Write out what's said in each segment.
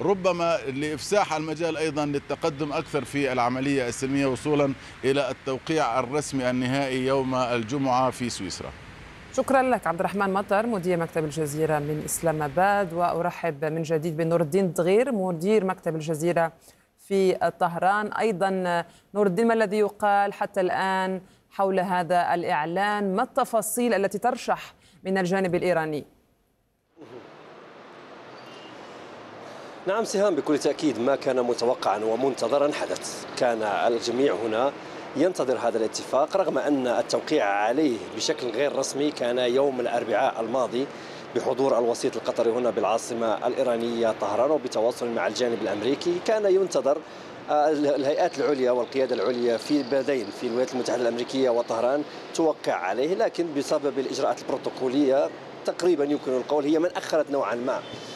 ربما لإفساح المجال أيضا للتقدم أكثر في العملية السلمية وصولا إلى التوقيع الرسمي النهائي يوم الجمعة في سويسرا. شكرا لك عبد الرحمن مطر مدير مكتب الجزيرة من إسلام آباد، وأرحب من جديد بنور الدين دغير مدير مكتب الجزيرة في طهران. أيضا نور الدين، ما الذي يقال حتى الآن حول هذا الإعلان؟ ما التفاصيل التي ترشح من الجانب الإيراني؟ نعم سهام، بكل تأكيد ما كان متوقعا ومنتظرا حدث. كان الجميع هنا ينتظر هذا الاتفاق، رغم أن التوقيع عليه بشكل غير رسمي كان يوم الأربعاء الماضي بحضور الوسيط القطري هنا بالعاصمة الإيرانية طهران وبتواصل مع الجانب الأمريكي. كان ينتظر الهيئات العليا والقيادة العليا في بلدين في الولايات المتحدة الأمريكية وطهران توقع عليه، لكن بسبب الإجراءات البروتوكولية تقريبا يمكن القول هي من أخرت نوعا ما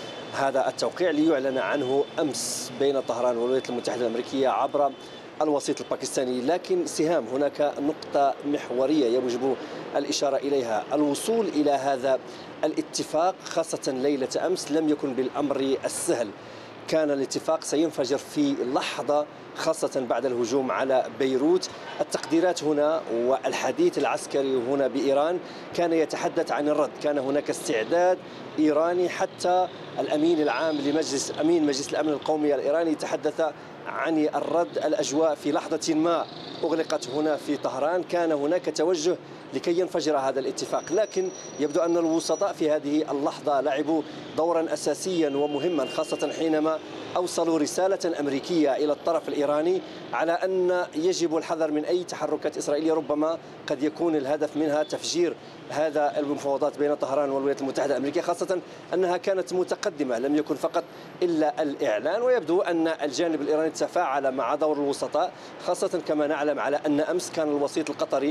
هذا التوقيع ليعلن عنه أمس بين طهران والولايات المتحدة الأمريكية عبر الوسيط الباكستاني. لكن سهام، هناك نقطة محورية يجب الإشارة إليها. الوصول إلى هذا الاتفاق خاصة ليلة أمس لم يكن بالأمر السهل. كان الاتفاق سينفجر في لحظة، خاصة بعد الهجوم على بيروت. التقديرات هنا والحديث العسكري هنا بإيران كان يتحدث عن الرد. كان هناك استعداد إيراني، حتى الأمين العام لمجلس مجلس الأمن القومي الإيراني تحدث عن الرد. الأجواء في لحظة ما أغلقت هنا في طهران، كان هناك توجه لكي ينفجر هذا الاتفاق، لكن يبدو أن الوسطاء في هذه اللحظة لعبوا دورا أساسيا ومهما، خاصة حينما أوصلوا رسالة أمريكية إلى الطرف الإيراني على أن يجب الحذر من أي تحركات إسرائيلية ربما قد يكون الهدف منها تفجير هذا المفاوضات بين طهران والولايات المتحدة الأمريكية، خاصة أنها كانت متقدمة، لم يكن فقط إلا الإعلان. ويبدو أن الجانب الإيراني تفاعل مع دور الوسطاء، خاصة كما نعلم على أن أمس كان الوسيط القطري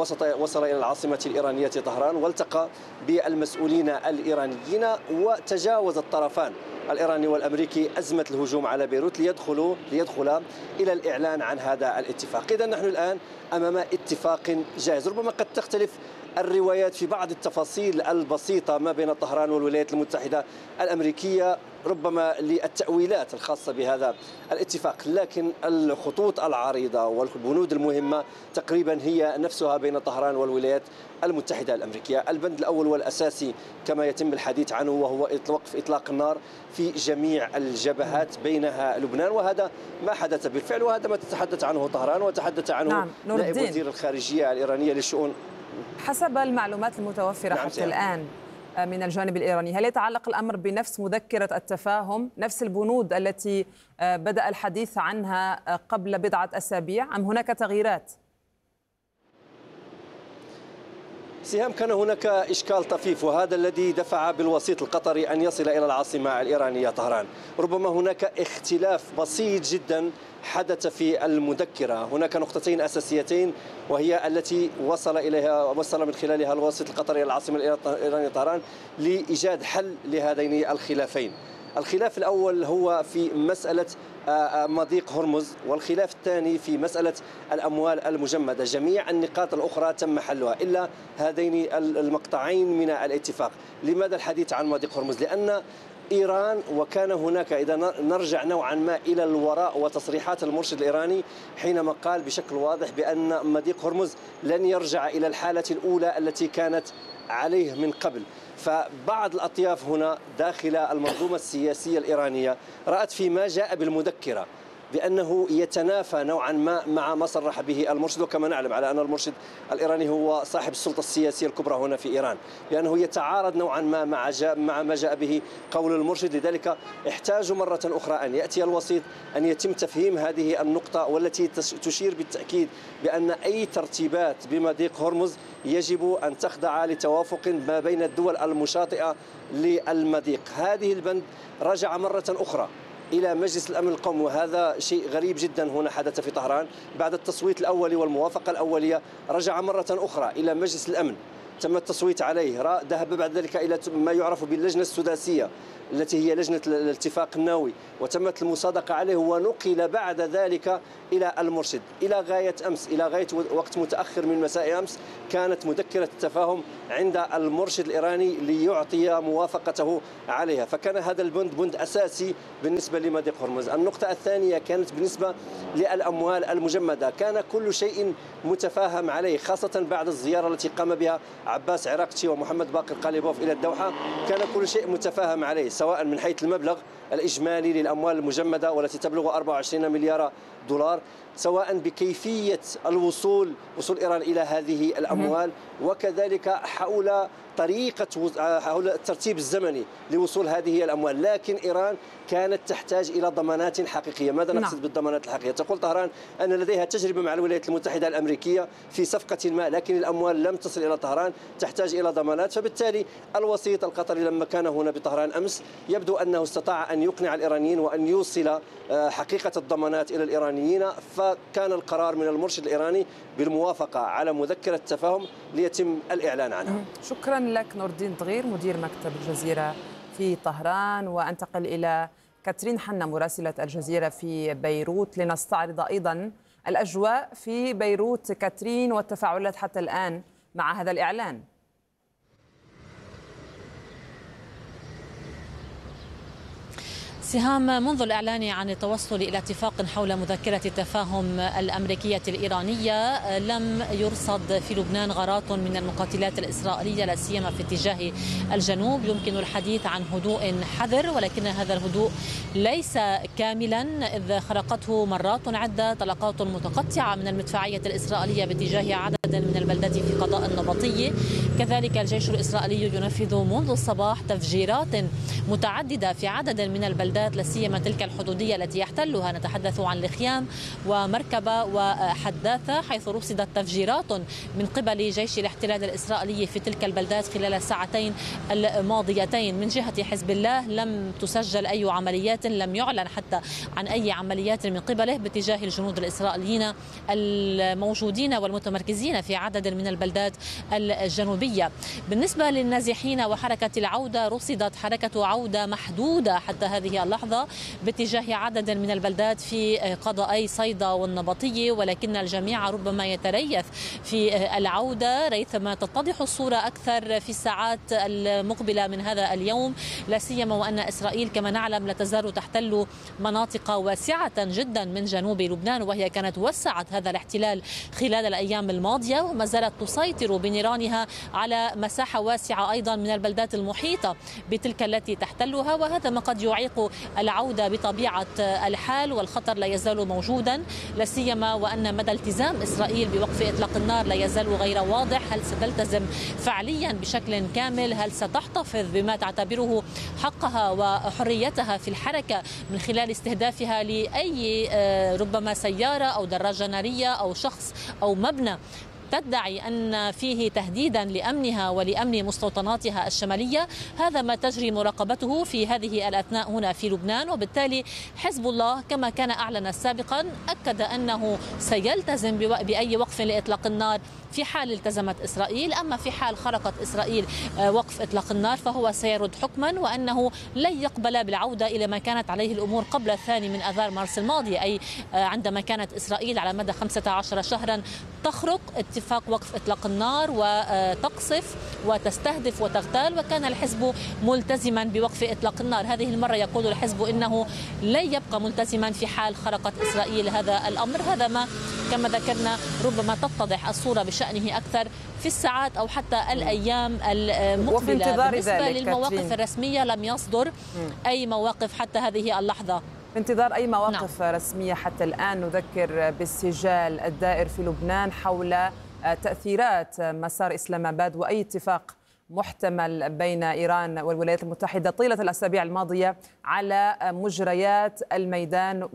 وصل إلى العاصمة الإيرانية طهران والتقى بالمسؤولين الإيرانيين، وتجاوز الطرفان الإيراني والأمريكي أزمة الهجوم على بيروت ليدخل إلى الإعلان عن هذا الاتفاق. إذا نحن الآن أمام اتفاق جاهز. ربما قد تختلف الروايات في بعض التفاصيل البسيطة ما بين طهران والولايات المتحدة الأمريكية، ربما للتأويلات الخاصة بهذا الاتفاق، لكن الخطوط العريضة والبنود المهمة تقريبا هي نفسها بين طهران والولايات المتحدة الأمريكية. البند الأول والأساسي كما يتم الحديث عنه وهو وقف إطلاق النار في جميع الجبهات بينها لبنان، وهذا ما حدث بالفعل، وهذا ما تتحدث عنه طهران وتحدث عنه نائب وزير الخارجية الإيرانية للشؤون. حسب المعلومات المتوفرة حتى الآن من الجانب الإيراني، هل يتعلق الأمر بنفس مذكرة التفاهم، نفس البنود التي بدأ الحديث عنها قبل بضعة أسابيع، أم هناك تغييرات؟ سهام، كان هناك إشكال طفيف، وهذا الذي دفع بالوسيط القطري أن يصل إلى العاصمة الإيرانية طهران. ربما هناك اختلاف بسيط جدا حدث في المذكرة. هناك نقطتين أساسيتين، وهي التي وصل من خلالها الوسيط القطري إلى العاصمة الإيرانية طهران لإيجاد حل لهذين الخلافين. الخلاف الأول هو في مسألة مضيق هرمز، والخلاف الثاني في مسألة الأموال المجمدة. جميع النقاط الأخرى تم حلها إلا هذين المقطعين من الاتفاق. لماذا الحديث عن مضيق هرمز؟ لأن إيران، وكان هناك إذا نرجع نوعا ما إلى الوراء وتصريحات المرشد الإيراني حينما قال بشكل واضح بأن مضيق هرمز لن يرجع إلى الحالة الأولى التي كانت عليه من قبل. فبعض الأطياف هنا داخل المنظومة السياسية الإيرانية رأت فيما جاء بالمذكرة بأنه يتنافى نوعا ما ما صرح به المرشد، وكما نعلم على أن المرشد الإيراني هو صاحب السلطة السياسية الكبرى هنا في إيران، لأنه يتعارض نوعا ما مع ما جاء به قول المرشد. لذلك احتاجوا مرة أخرى أن يأتي الوسيط، أن يتم تفهيم هذه النقطة، والتي تشير بالتأكيد بأن أي ترتيبات بمضيق هرمز يجب أن تخضع لتوافق ما بين الدول المشاطئة للمضيق. هذه البند رجع مرة أخرى إلى مجلس الأمن القومي، وهذا شيء غريب جدا هنا حدث في طهران. بعد التصويت الأولي والموافقة الأولية رجع مرة أخرى إلى مجلس الأمن، تم التصويت عليه، ذهب بعد ذلك إلى ما يعرف باللجنة السداسية التي هي لجنة الاتفاق النووي، وتمت المصادقة عليه، ونقل بعد ذلك إلى المرشد. إلى غاية أمس، إلى غاية وقت متأخر من مساء أمس، كانت مذكرة التفاهم عند المرشد الإيراني ليعطي موافقته عليها، فكان هذا البند أساسي بالنسبة لمضيق هرمز. النقطة الثانية كانت بالنسبة للأموال المجمدة، كان كل شيء متفاهم عليه، خاصة بعد الزيارة التي قام بها عباس عراقتي ومحمد باقر قاليبوف إلى الدوحة. كان كل شيء متفاهم عليه، سواء من حيث المبلغ الإجمالي للأموال المجمدة والتي تبلغ 24 مليار دولار، سواء بكيفية وصول إيران إلى هذه الأموال، وكذلك حول الترتيب الزمني لوصول هذه الأموال. لكن إيران كانت تحتاج إلى ضمانات حقيقية. ماذا نقصد بالضمانات الحقيقية؟ تقول طهران أن لديها تجربة مع الولايات المتحدة الأمريكية في صفقة ما، لكن الأموال لم تصل إلى طهران، تحتاج إلى ضمانات. فبالتالي الوسيط القطري لما كان هنا بطهران أمس يبدو أنه استطاع أن يقنع الإيرانيين وأن يوصل حقيقة الضمانات إلى الإيرانيين، فكان القرار من المرشد الإيراني بالموافقة على مذكرة التفاهم ليتم الإعلان عنها. شكرا لك نور الدين دغير مدير مكتب الجزيرة في طهران. وأنتقل إلى كاترين حنا مراسلة الجزيرة في بيروت لنستعرض أيضا الأجواء في بيروت. كاترين، والتفاعلات حتى الآن مع هذا الإعلان. سهام، منذ الإعلان عن التوصل إلى اتفاق حول مذكرة التفاهم الأمريكية الإيرانية، لم يرصد في لبنان غارات من المقاتلات الإسرائيلية، لا سيما في اتجاه الجنوب. يمكن الحديث عن هدوء حذر، ولكن هذا الهدوء ليس كاملا، إذ خرقته مرات عدة طلقات متقطعة من المدفعية الإسرائيلية باتجاه عدد من البلدات في قضاء النبطية. كذلك الجيش الإسرائيلي ينفذ منذ الصباح تفجيرات متعددة في عدد من البلدات، لا سيما تلك الحدودية التي يحتلها. نتحدث عن الخيام ومركبة وحداثة، حيث رصدت تفجيرات من قبل جيش الاحتلال الإسرائيلي في تلك البلدات خلال الساعتين الماضيتين. من جهة حزب الله لم تسجل أي عمليات، لم يعلن حتى عن أي عمليات من قبله باتجاه الجنود الإسرائيليين الموجودين والمتمركزين في عدد من البلدات الجنوبية. بالنسبة للنازحين وحركة العودة، رصدت حركة عودة محدودة حتى هذه اللحظة باتجاه عدد من البلدات في قضائي صيدا والنبطية، ولكن الجميع ربما يتريث في العودة ريثما تتضح الصورة أكثر في الساعات المقبلة من هذا اليوم، لا سيما وأن إسرائيل كما نعلم لا تزال تحتل مناطق واسعة جدا من جنوب لبنان، وهي كانت وسعت هذا الاحتلال خلال الأيام الماضية، وما زالت تسيطر بنيرانها على مساحة واسعة أيضا من البلدات المحيطة بتلك التي تحتلها. وهذا ما قد يعيق العودة بطبيعة الحال، والخطر لا يزال موجودا، لا سيما وأن مدى التزام إسرائيل بوقف إطلاق النار لا يزال غير واضح. هل ستلتزم فعليا بشكل كامل؟ هل ستحتفظ بما تعتبره حقها وحريتها في الحركة من خلال استهدافها لأي ربما سيارة أو دراجة نارية أو شخص أو مبنى تدعي أن فيه تهديدا لأمنها ولأمن مستوطناتها الشمالية؟ هذا ما تجري مراقبته في هذه الأثناء هنا في لبنان. وبالتالي حزب الله كما كان أعلن سابقا أكد أنه سيلتزم بأي وقف لإطلاق النار في حال التزمت إسرائيل. أما في حال خرقت إسرائيل وقف إطلاق النار فهو سيرد حكما، وأنه لن يقبل بالعودة إلى ما كانت عليه الأمور قبل 2 من آذار مارس الماضي، أي عندما كانت إسرائيل على مدى 15 شهرا تخرق اتفاق وقف إطلاق النار وتقصف وتستهدف وتغتال، وكان الحزب ملتزما بوقف إطلاق النار. هذه المرة يقول الحزب إنه لن يبقى ملتزما في حال خرقت إسرائيل هذا الأمر. هذا ما كما ذكرنا ربما تتضح الصورة بشأنه أكثر في الساعات أو حتى الأيام المقبلة. بالنسبة للمواقف الرسمية لم يصدر أي مواقف حتى هذه اللحظة. في انتظار أي مواقف رسمية حتى الآن. نذكر بالسجال الدائر في لبنان حول تأثيرات مسار إسلام آباد وأي اتفاق محتمل بين إيران والولايات المتحدة طيلة الأسابيع الماضية على مجريات الميدان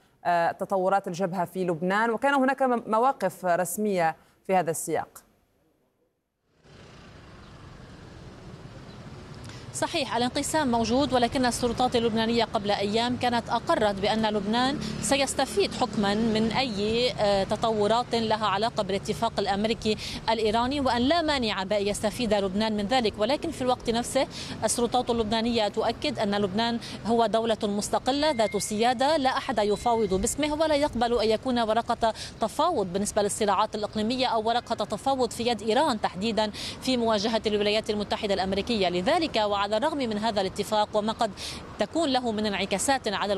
وتطورات الجبهة في لبنان، وكان هناك مواقف رسمية في هذا السياق. صحيح الانقسام موجود، ولكن السلطات اللبنانية قبل أيام كانت أقرت بأن لبنان سيستفيد حكما من أي تطورات لها علاقة بالاتفاق الأمريكي الإيراني، وأن لا مانع بأن يستفيد لبنان من ذلك. ولكن في الوقت نفسه السلطات اللبنانية تؤكد أن لبنان هو دولة مستقلة ذات سيادة، لا أحد يفاوض باسمه، ولا يقبل أن يكون ورقة تفاوض بالنسبة للصراعات الإقليمية أو ورقة تفاوض في يد إيران تحديدا في مواجهة الولايات المتحدة الأمريكية. لذلك وعلى الرغم من هذا الاتفاق وما قد تكون له من انعكاسات على